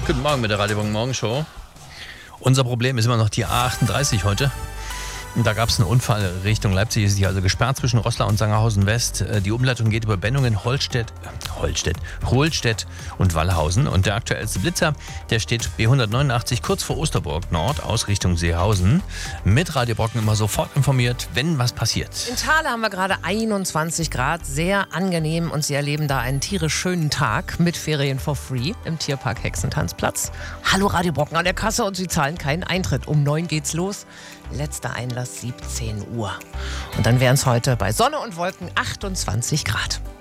Guten Morgen mit der Radio Morgenshow. Unser Problem ist immer noch die A38 heute. Da gab es einen Unfall Richtung Leipzig, ist die also gesperrt zwischen Roßla und Sangerhausen West. Die Umleitung geht über Bennungen, Hohlstedt und Wallhausen. Und der aktuellste Blitzer, der steht B189 kurz vor Osterburg Nord aus Richtung Seehausen. Mit Radio Brocken immer sofort informiert, wenn was passiert. In Thale haben wir gerade 21 Grad, sehr angenehm und Sie erleben da einen tierisch schönen Tag mit Ferien for free im Tierpark Hexentanzplatz. Hallo Radio Brocken an der Kasse und Sie zahlen keinen Eintritt. Um 9 geht's los. Letzter Einlass 17 Uhr. Und dann wären es heute bei Sonne und Wolken 28 Grad.